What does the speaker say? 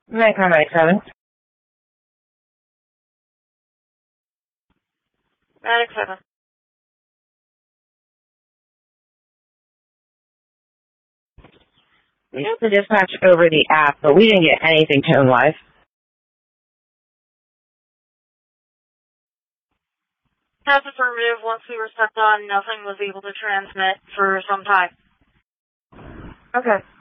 Medic 7. Medic 7. We got the dispatch over the app, but we didn't get anything tone-wise. As affirmative, once we were stepped on, nothing was able to transmit for some time. Okay.